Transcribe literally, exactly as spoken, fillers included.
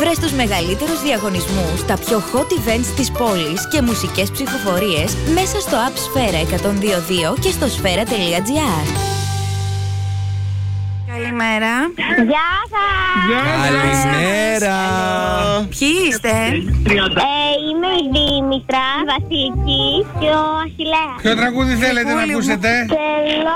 Βρες τους μεγαλύτερους διαγωνισμούς, τα πιο hot events της πόλης και μουσικές ψηφοφορίες μέσα στο app Σφαίρα εκατόν δύο δύο και στο σφαίρα τελεία τζι άρ. Καλημέρα. Γεια σας. Καλημέρα. Ποιοι είστε? Ε, είμαι η Δήμητρα, Βασιλική και ο Αχιλλέας. Ποιο τραγούδι θέλετε να ακούσετε? Θέλω